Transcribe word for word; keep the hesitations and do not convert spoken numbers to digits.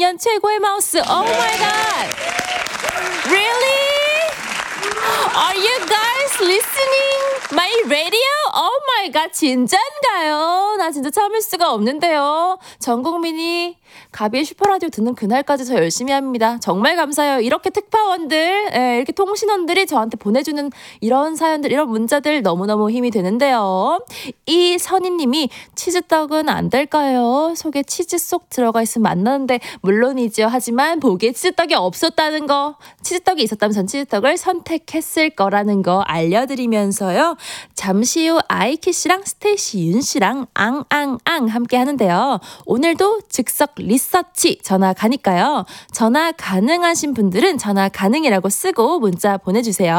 년 최고의 마우스. Oh my god. Really? Are you guys listening my radio? Oh my god, 진짠가요? 나 진짜 참을 수가 없는데요. 전 국민이 가비의 슈퍼라디오 듣는 그날까지 저 열심히 합니다. 정말 감사해요. 이렇게 특파원들, 예, 이렇게 통신원들이 저한테 보내주는 이런 사연들, 이런 문자들 너무너무 힘이 되는데요. 이 선희님이 치즈떡은 안 될까요? 속에 치즈 쏙 들어가 있으면 만나는데 물론이죠. 하지만 보기에 치즈떡이 없었다는 거, 치즈떡이 있었다면 전 치즈떡을 선택했을 거라는 거 알려드리면서요. 잠시 후 아이키씨랑 스테이시 윤씨랑 앙앙앙 함께 하는데요. 오늘도 즉석 리서치 전화 가니까요. 전화 가능하신 분들은 전화 가능이라고 쓰고 문자 보내주세요.